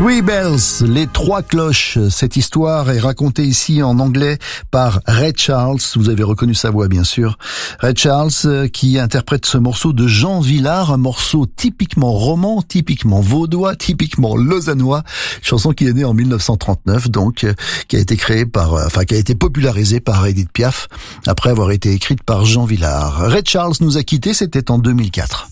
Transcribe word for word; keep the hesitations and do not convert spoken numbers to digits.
Three Bells, les trois cloches. Cette histoire est racontée ici en anglais par Ray Charles. Vous avez reconnu sa voix, bien sûr. Ray Charles qui interprète ce morceau de Jean Vilar, un morceau typiquement roman, typiquement vaudois, typiquement lausannois. Chanson qui est née en mille neuf cent trente-neuf, donc, qui a été créée par, enfin, qui a été popularisée par Edith Piaf après avoir été écrite par Jean Vilar. Ray Charles nous a quittés, c'était en deux mille quatre.